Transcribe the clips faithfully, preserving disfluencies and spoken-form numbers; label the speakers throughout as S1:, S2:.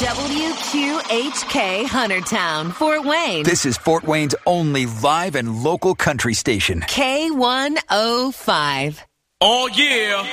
S1: W Q H K Huntertown, Fort Wayne.
S2: This is Fort Wayne's only live and local country station.
S1: K one oh five.
S3: Oh, yeah.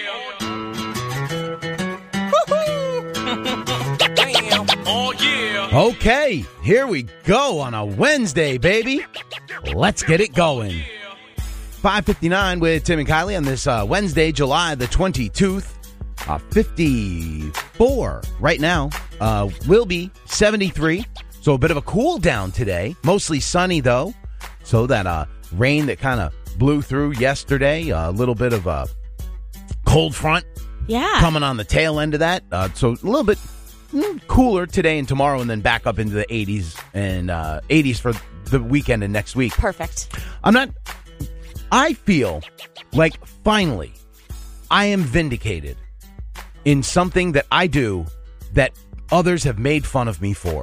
S3: Damn. Oh, yeah.
S4: Okay, here we go on a Wednesday, baby. Let's get it going. five fifty-nine with Tim and Kylie on this uh, Wednesday, July the twenty-second. Uh, fifty-four right now. Uh, will be seventy-three. So a bit of a cool down today. Mostly sunny, though. So that uh, rain that kind of blew through yesterday. A little bit of a cold front
S5: Yeah.
S4: coming on the tail end of that. Uh, so a little bit mm, cooler today and tomorrow, and then back up into the eighties and uh, eighties for the weekend and next week.
S5: Perfect.
S4: I'm not... I feel like finally I am vindicated in something that I do that others have made fun of me for.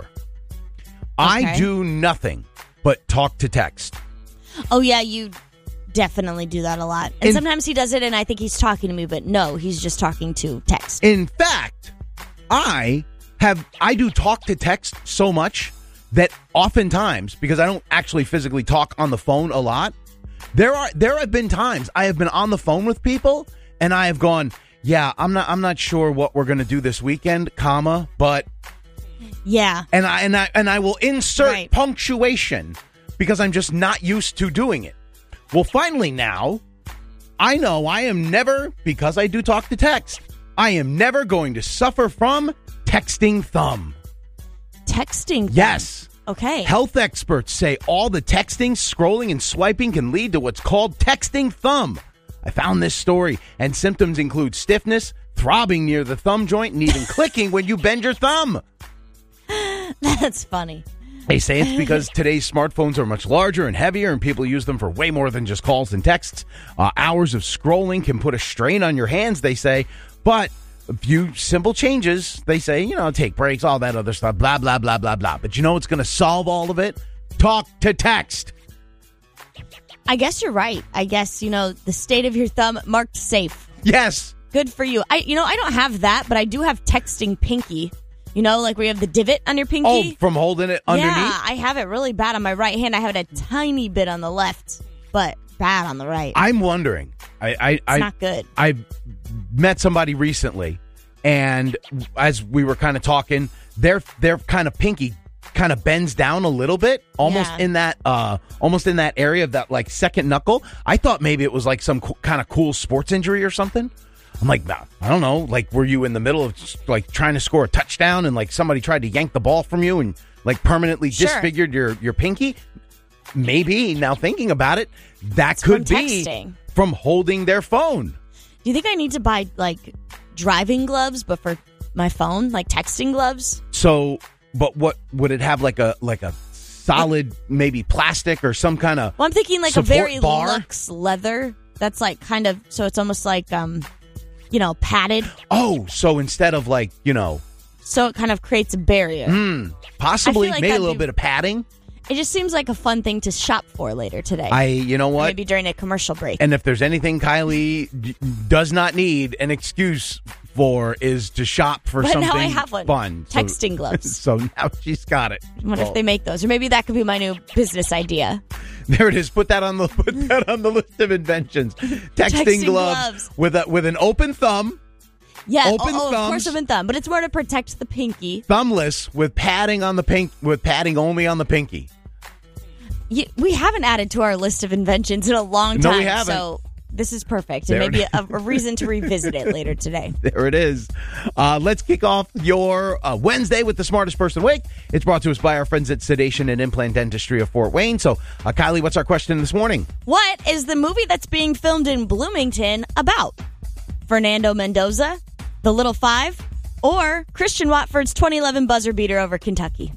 S4: I
S5: Okay.
S4: do nothing but talk to text.
S5: Oh, yeah, you definitely do that a lot. And
S4: In-
S5: sometimes he does it, and I think he's talking to me, but no, he's just talking to text.
S4: In fact, I have I do talk to text so much that oftentimes, because I don't actually physically talk on the phone a lot, there are there have been times I have been on the phone with people and I have gone, yeah, I'm not I'm not sure what we're going to do this weekend, comma, but
S5: Yeah.
S4: and I and I and I will insert
S5: Right.
S4: punctuation because I'm just not used to doing it. Well, finally now, I know I am never, because I do talk to text, I am never going to suffer from texting thumb.
S5: Texting.
S4: Yes.
S5: Okay.
S4: Health experts say all the texting, scrolling, and swiping can lead to what's called texting thumb. I found this story, and symptoms include stiffness, throbbing near the thumb joint, and even clicking when you bend your thumb.
S5: That's funny.
S4: They say it's because today's smartphones are much larger and heavier, and people use them for way more than just calls and texts. Uh, hours of scrolling can put a strain on your hands, they say, but a few simple changes, they say, you know, take breaks, all that other stuff, blah, blah, blah, blah, blah. But you know what's going to solve all of it? Talk to text.
S5: I guess you're right. I guess, you know, the state of your thumb marked safe.
S4: Yes.
S5: Good for you. I, you know, I don't have that, but I do have texting pinky. You know, like where you have the divot on your pinky.
S4: Oh, from holding it underneath?
S5: Yeah, I have it really bad on my right hand. I have it a tiny bit on the left, but bad on the right.
S4: I'm wondering. I, I,
S5: it's
S4: I,
S5: not good.
S4: I met somebody recently, and as we were kind of talking, their their kind of pinky kind of bends down a little bit, almost
S5: Yeah.
S4: in that uh, almost in that area of that like second knuckle. I thought maybe it was like some co- kind of cool sports injury or something. I'm like, nah, I don't know. Like, were you in the middle of just, like trying to score a touchdown and like somebody tried to yank the ball from you and like permanently
S5: Sure.
S4: disfigured your your pinky? Maybe. Now thinking about it, that
S5: It's
S4: could
S5: from
S4: be
S5: texting.
S4: from holding their phone.
S5: Do you think I need to buy like driving gloves, but for my phone, like texting gloves?
S4: So, but what would it have like a like a solid maybe plastic or some kind of?
S5: Well, I'm thinking like a
S4: support
S5: very
S4: bar?
S5: luxe leather. That's like kind of, so it's almost like, um, you know, padded.
S4: Oh, so instead of like you know,
S5: So it kind of creates a barrier.
S4: hmm, possibly
S5: I feel like
S4: maybe a
S5: that'd
S4: little
S5: be-
S4: bit of padding.
S5: It just seems like a fun thing to shop for later today.
S4: I, you know
S5: Or
S4: what?
S5: Maybe during a commercial break.
S4: And if there's anything Kylie d- does not need an excuse for, is to shop for
S5: But
S4: something
S5: now I have one.
S4: fun. So-
S5: Texting gloves.
S4: So now she's got it.
S5: I wonder
S4: Well,
S5: if they make those, or maybe that could be my new business idea.
S4: There it is. Put that on the put that on the list of inventions. Texting,
S5: Texting
S4: gloves,
S5: gloves.
S4: with a with an open thumb.
S5: Yeah,
S4: Open
S5: oh, oh, of
S4: thumbs.
S5: course, open thumb, but it's more to protect the pinky.
S4: Thumbless with padding on the pink with padding only on the pinky.
S5: You, we haven't added to our list of inventions in a long
S4: No,
S5: time,
S4: we haven't.
S5: so this is perfect,
S4: There
S5: and
S4: it
S5: maybe a, a reason to revisit it later today.
S4: There it is. Uh, let's kick off your uh, Wednesday with the smartest person awake. It's brought to us by our friends at Sedation and Implant Dentistry of Fort Wayne. So, uh, Kylie, what's our question this morning?
S5: What is the movie that's being filmed in Bloomington about? Fernando Mendoza, The Little Five, or Christian Watford's twenty eleven buzzer beater over Kentucky?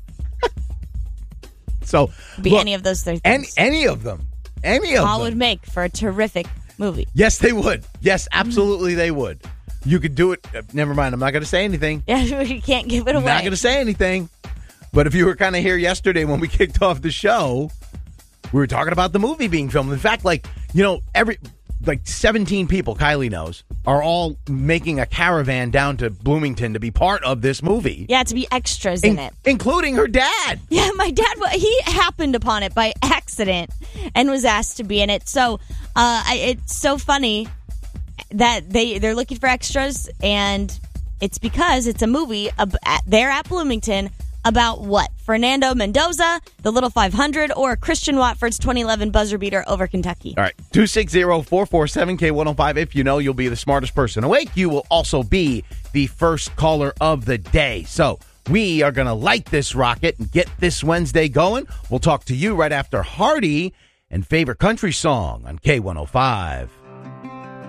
S4: So,
S5: Be
S4: look,
S5: any of those three
S4: any,
S5: things.
S4: any of them. Any of
S5: All
S4: them.
S5: would make for a terrific movie.
S4: Yes, they would. Yes, absolutely they would. You could do it. Uh, never mind. I'm not going to say anything.
S5: Yeah, we can't give it
S4: I'm
S5: away.
S4: not going to say anything. But if you were kind of here yesterday when we kicked off the show, we were talking about the movie being filmed. In fact, like, you know, every like seventeen people Kylie knows are all making a caravan down to Bloomington to be part of this movie.
S5: Yeah, to be extras in, in it.
S4: Including her dad.
S5: Yeah, my dad, he happened upon it by accident and was asked to be in it. So uh, it's so funny that they, they're looking for extras, and it's because it's a movie ab- at, there at Bloomington about what? Fernando Mendoza, the Little five hundred, or Christian Watford's twenty eleven buzzer beater over Kentucky.
S4: All right, two six zero, four four seven, K one oh five. If you know, you'll be the smartest person awake. You will also be the first caller of the day. So we are going to light this rocket and get this Wednesday going. We'll talk to you right after Hardy and Favorite Country Song on K one oh five.